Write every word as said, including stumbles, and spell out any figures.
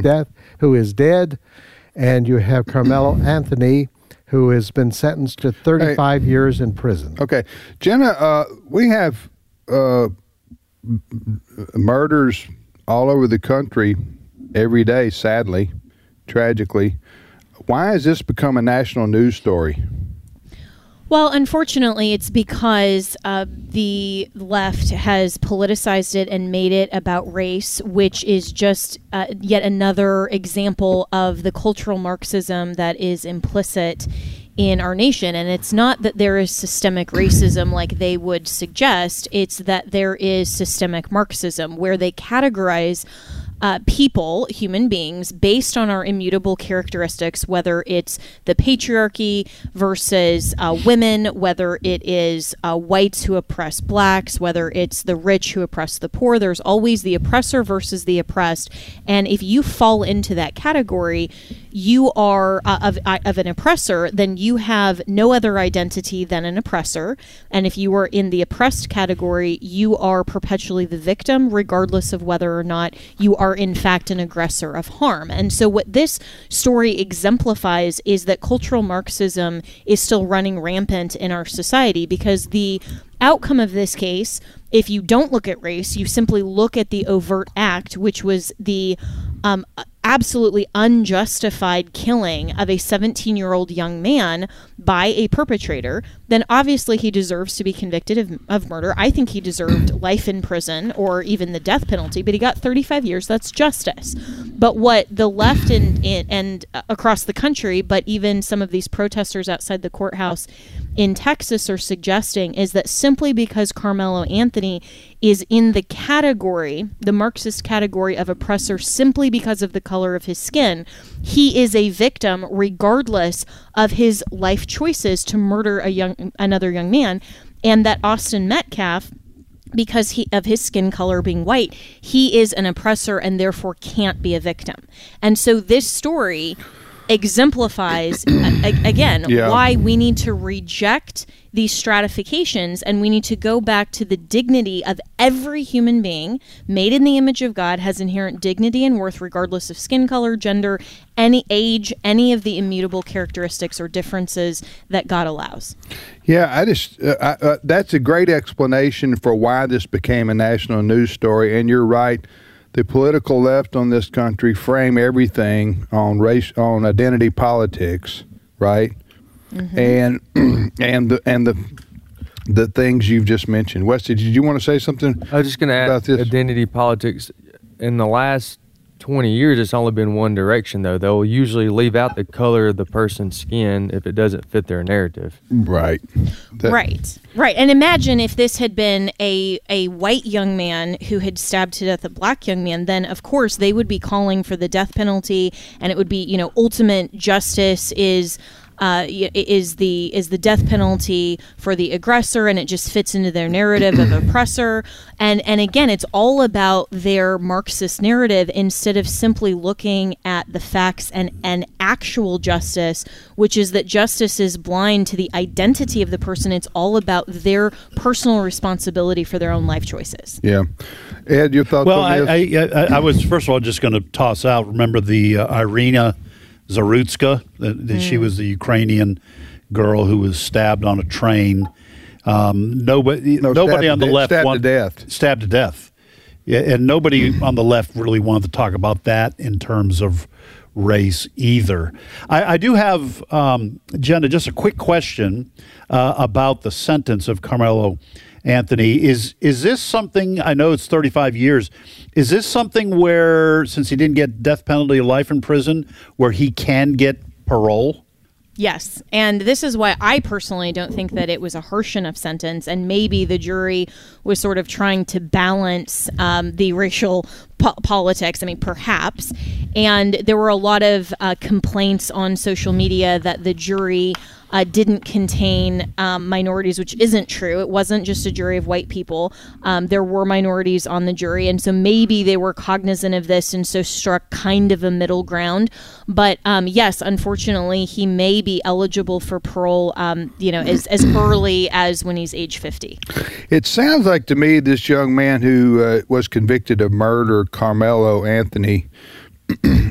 death, who is dead, and you have Carmelo Anthony, who has been sentenced to thirty-five hey, years in prison. Okay. Jenna, uh, we have uh, murders all over the country every day, sadly, tragically. Why has this become a national news story? Well, unfortunately, it's because uh, the left has politicized it and made it about race, which is just uh, yet another example of the cultural Marxism that is implicit in our nation. And it's not that there is systemic racism like they would suggest. It's that there is systemic Marxism, where they categorize Uh, people, human beings, based on our immutable characteristics, whether it's the patriarchy versus uh, women, whether it is uh, whites who oppress blacks, whether it's the rich who oppress the poor. There's always the oppressor versus the oppressed. And if you fall into that category, you are uh, of, uh, of an oppressor, then you have no other identity than an oppressor. And if you are in the oppressed category, you are perpetually the victim, regardless of whether or not you are in fact an aggressor of harm. And so what this story exemplifies is that cultural Marxism is still running rampant in our society, because the outcome of this case, if you don't look at race, you simply look at the overt act, which was the um, absolutely unjustified killing of a seventeen-year-old young man by a perpetrator, then obviously he deserves to be convicted of, of murder. I think he deserved life in prison or even the death penalty, but he got thirty-five years. That's justice. But what the left in, in, and uh, across the country, but even some of these protesters outside the courthouse in Texas are suggesting is that simply because Carmelo Anthony is in the category, the Marxist category of oppressor, simply because of the color of his skin, he is a victim regardless of his life choices to murder a young another young man, and that Austin Metcalf, because he of his skin color being white, he is an oppressor and therefore can't be a victim. And so this story exemplifies a- again yeah. why we need to reject these stratifications, and we need to go back to the dignity of every human being made in the image of God, has inherent dignity and worth regardless of skin color, gender, any age, any of the immutable characteristics or differences that God allows. Yeah, I just uh, I, uh, that's a great explanation for why this became a national news story. And you're right. The political left on this country frame everything on race, on identity politics, right? Mm-hmm. And and the and the the things you've just mentioned. Wesley, did you want to say something? I was just going to add this? Identity politics. In the last twenty years, it's only been one direction, though. They'll usually leave out the color of the person's skin if it doesn't fit their narrative. Right. That, right. Right. And imagine if this had been a, a white young man who had stabbed to death a black young man, then, of course, they would be calling for the death penalty, and it would be, you know, ultimate justice is... Uh, is the is the death penalty for the aggressor, and it just fits into their narrative of oppressor. And and again, it's all about their Marxist narrative instead of simply looking at the facts and, and actual justice, which is that justice is blind to the identity of the person. It's all about their personal responsibility for their own life choices. Yeah. Ed, your thoughts well, on I, this? I, I, I was, first of all, just going to toss out, remember the uh, Irina Zarutska, that mm. she was the Ukrainian girl who was stabbed on a train. Um, nobody, no, nobody on the de- left stabbed want, to death. Stabbed to death. Yeah, and nobody on the left really wanted to talk about that in terms of race either. I, I do have, um, Jenna, just a quick question uh, about the sentence of Carmelo Anthony. Is is this something, I know it's thirty-five years, is this something where, since he didn't get death penalty or life in prison, where he can get parole? Yes, and this is why I personally don't think that it was a harsh enough sentence, and maybe the jury was sort of trying to balance um, the racial po- politics, I mean, perhaps, and there were a lot of uh, complaints on social media that the jury Uh, didn't contain um, minorities, which isn't true. It wasn't just a jury of white people. Um, there were minorities on the jury, and so maybe they were cognizant of this and so struck kind of a middle ground. But um, yes, unfortunately, he may be eligible for parole, um, you know, as, as early as when he's age fifty. It sounds like to me this young man who uh, was convicted of murder, Carmelo Anthony,